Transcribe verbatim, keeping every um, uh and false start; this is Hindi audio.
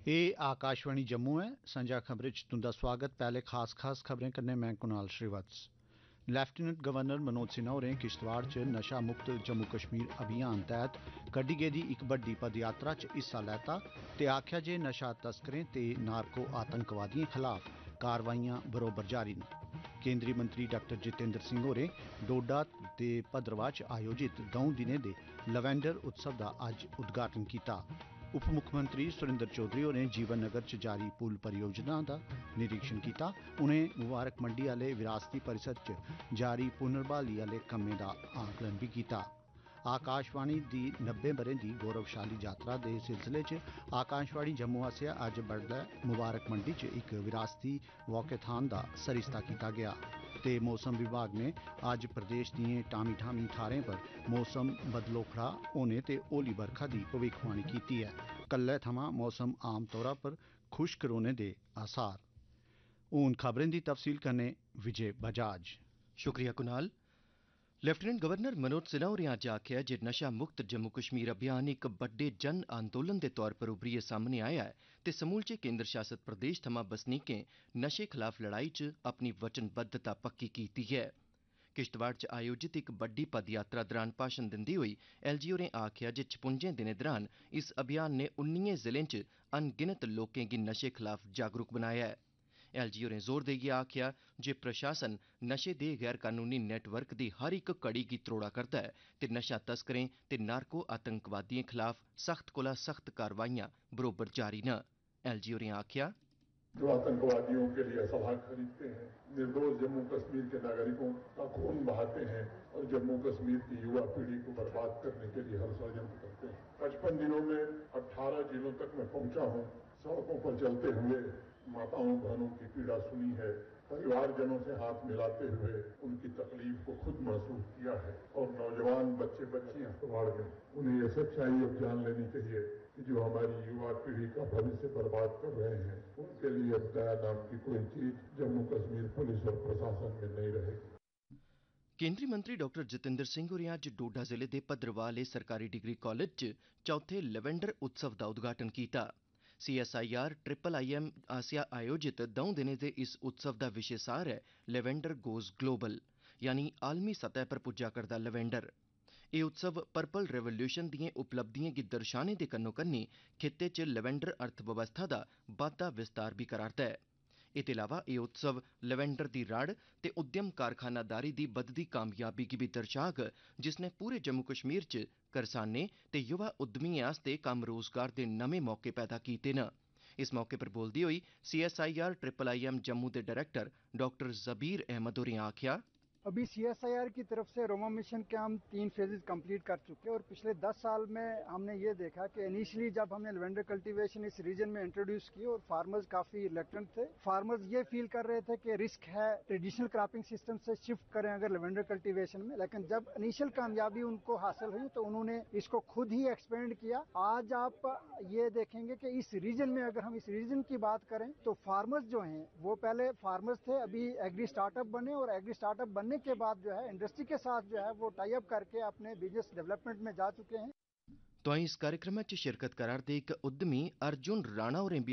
एह् आकाशवाणी जम्मू है। संजा खबरें च तुंदा स्वागत। पैह्ले खास खास खबरें कन्नै मैं कुणाल श्रीवत्स। लैफ्टिनेंट गवर्नर मनोज सिन्हा होरें किश्तवाड़ च नशा मुक्त जम्मू कश्मीर अभियान तैह्त कड्डी गेदी इक बड्डी पदयात्रा च हिस्सा लैता ते आखेआ जे नशा तस्करें ते नार्को आतंकवादिएं खलाफ कारवाइयां बरोबर जारी न। केंद्रीय मंत्री डाक्टर जितेंद्र सिंह होरें डोडा ते भद्रवाह च आयोजित दौं दिनें दे लवैंडर उत्सव दा अज्ज उद्घाटन कीता। उप मुक्खमंत्री सुरेंद्र चौधरी होरें जीवन नगर च जारी पुल परियोजना दा निरीक्षण कीता। उनें मुबारक मंडी आह्ले विरासती परिसर च जारी पुनर्बहाली आह्ले कम्में दा आकलन भी कीता। आकाशवाणी दी नब्बे ब'रें दी गौरवशाली यात्रा दे सिलसिले च आकाशवाणी जम्मू आसेआ अज्ज बड्डलै मुबारक मंडी च इक विरासती वॉकेथॉन दा सरिस्ता कीता गया ते मौसम विभाग ने अज्ज प्रदेश दिएं टामी ठामी थाह्रें पर मौसम बदलोखड़ा होने ते होली बरखा दी भविक्खवाणी कीती ऐ। कल्लै थमां मौसम आम तौरा पर खुश्क रौह्ने दे आसार। हून खबरें दी तफसील कन्नै विजय बजाज। शुक्रिया कुणाल। लेफ्टिनेंट गवर्नर मनोज सिन्हा होरें अज्ज आखेआ जे नशा मुक्त जम्मू कश्मीर अभियान इक बड्डे जन आंदोलन दे तौर पर उभरियै सामने आया ऐ ते समूलचे केंद्र शासित प्रदेश थमां बसनीकें नशे खलाफ लड़ाई च अपनी वचनबद्धता पक्की कीती ऐ। किश्तवाड़ च आयोजित इक बड्डी पदयात्रा दौरान भाषण दिंदे होई एलजी होरें आखेआ जे छपुंजें दिनें दौरान इस अभियान ने उन्नियें जिलें च अनगिनत लोकें गी नशे खलाफ जागरूक बनाया ऐ। एलजी होरें जोर देइयै आखेआ जे प्रशासन नशे दे गैर कनूनी नेटवर्क दी हर इक कड़ी गी त्रोड़ा करदा ऐ ते नशा तस्करें ते नार्को आतंकवादिएं खलाफ सख्त कोला सख्त कार्रवाइयां बरोबर जारी न। एलजी होरें आखेआ जो आतंकवादियों के लिए सभा खरीदते हैं, निर्दोष जम्मू कश्मीर के नागरिकों का खून बहाते हैं और जम्मू कश्मीर की युवा पीढ़ी को बर्बाद करने के लिए हर षड्यंत्र करते हैं। पचपन दिनों में अठारह जिलों तक मैं पहुंचा हूं। सड़कों पर चलते हुए माताओं बहनों की पीड़ा सुनी है, परिवारजनों से हाथ मिलाते हुए उनकी तकलीफ को खुद महसूस किया है और नौजवान बच्चे बच्चियां किश्तवाड़ में उन्हें ये सच्चाई अब जान लेनी चाहिए कि जो हमारी युवा पीढ़ी का भविष्य बर्बाद कर रहे हैं उनके लिए अब दया नाम की कोई चीज जम्मू कश्मीर पुलिस और प्रशासन में नहीं रहेगी। केंद्रीय मंत्री डॉक्टर जितेंद्र सिंह होरें अज्ज डोडा जिले दे भद्रवाह आह्ले सरकारी डिग्री कॉलेज च चौथे लवैंडर उत्सव दा उद्घाटन कीता। सीएसआईआर ट्रिपल आईएम आसेआ आयोजित दौं दिनें दे इस उत्सव दा विशे सार ऐ लवैंडर गोज ग्लोबल, यानी आलमी सतह पर पुज्जा करदा लवैंडर। एह् उत्सव पर्पल रेवोल्यूशन दिएं उपलब्धिएं गी दर्शाने दे कन्नो कन्नी खित्ते च लवैंडर अर्थबवस्था दा बाद्दा विस्तार बी करा'रदा ऐ। एह्दे अलावा एह् उत्सव लवैंडर दी रड़ ते उद्यम कारखानादारी दी बधदी कामयाबी गी बी दर्शाग, जिसने पूरे जम्मू कश्मीर च करसानें ते युवा उद्यमिएं आस्तै कम्म रोजगार दे नमें मौके पैदा कीते न। इस मौके पर बोलदे होई सीएसआईआर ट्रिपल आईएम जम्मू दे डायरेक्टर डॉक्टर जबीर अहमद होरें आखेआ अभी सीएसआईआर की तरफ से रोमा मिशन के हम तीन फेजेज कंप्लीट कर चुके हैं और पिछले दस साल में हमने ये देखा कि इनिशियली जब हमने लेवेंडर कल्टीवेशन इस रीजन में इंट्रोड्यूस की और फार्मर्स काफी रिलेक्टेंट थे। फार्मर्स ये फील कर रहे थे कि रिस्क है ट्रेडिशनल क्रॉपिंग सिस्टम से शिफ्ट करें अगर लेवेंडर कल्टीवेशन में, लेकिन जब इनिशियल कामयाबी उनको हासिल हुई तो उन्होंने इसको खुद ही एक्सपेंड किया। आज आप ये देखेंगे कि इस रीजन में अगर हम इस रीजन की बात करें तो फार्मर्स जो हैं वो पहले फार्मर्स थे, अभी एग्री स्टार्टअप बने और एग्री स्टार्टअप बनने के बाद जो है इंडस्ट्री के साथ जो है वो टाई अप करके अपने बिजनेस डेवलपमेंट में जा चुके हैं। तोआईं इस कार्यक्रम च शिरकत करा'रदे इक उद्यमी अर्जुन राणा होरें बी